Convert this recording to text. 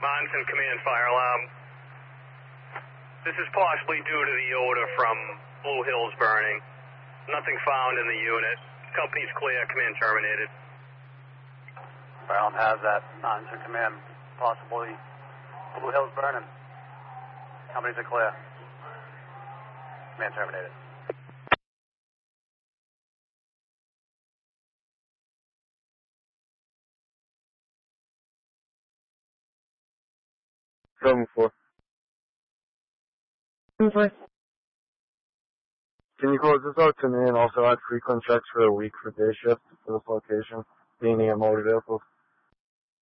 Monson Command Fire Alarm. This is possibly due to the odor from Blue Hills burning. Nothing found in the unit. Company's clear. Command terminated. Fire Alarm has that. Monson Command. Possibly Blue Hills burning. Companies are clear. Command terminated. 7-4. 7-4. Can you close this out to me and also add frequent checks for a week for day shift for this location, being the motor vehicles?